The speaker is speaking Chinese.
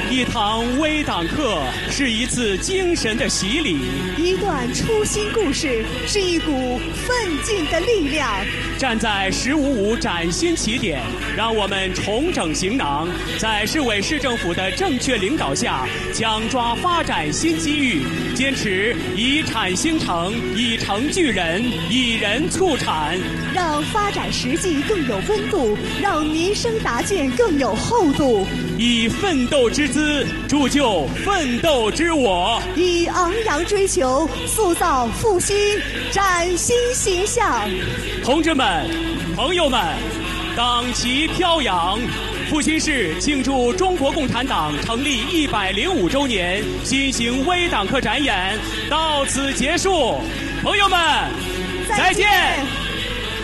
一堂微党课是一次精神的洗礼， 一段初心故事是一股奋进的力量。 站在1055崭新起点，让我们重整行囊，在市委市政府的正确领导下，强抓发展新机遇，坚持以产兴城，以城聚人，以人促产， 让发展实际更有温度，让民生搭建更有厚度。 以奋斗之姿铸就奋斗之我， 以昂扬追求塑造复兴崭新形象。 同志们、朋友们，党旗飘扬，阜新市庆祝中国共产党成立105周年新型微党课展演到此结束，朋友们，再见。